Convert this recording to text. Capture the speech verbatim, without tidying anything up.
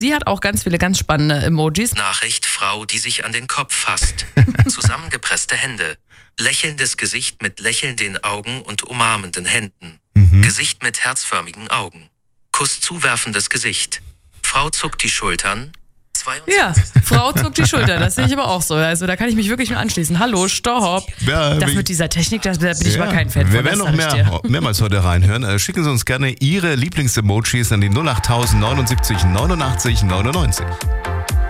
Sie hat auch ganz viele ganz spannende Emojis. Nachricht, Frau, die sich an den Kopf fasst. Zusammengepresste Hände. Lächelndes Gesicht mit lächelnden Augen und umarmenden Händen. Mhm. Gesicht mit herzförmigen Augen. Kuss zuwerfendes Gesicht. Frau zuckt die Schultern. Ja, Frau zuckt die Schultern, das sehe ich aber auch so. Also da kann ich mich wirklich nur anschließen. Hallo, stopp. Ja, das wir- mit dieser Technik, da bin ich Ja, aber kein Fan von. wir werden das noch sag ich mehr, mehrmals heute reinhören. Äh, Schicken Sie uns gerne Ihre Lieblings-Emojis an die null acht neunundsiebzig neunundachtzig neunundachtzig neunundneunzig.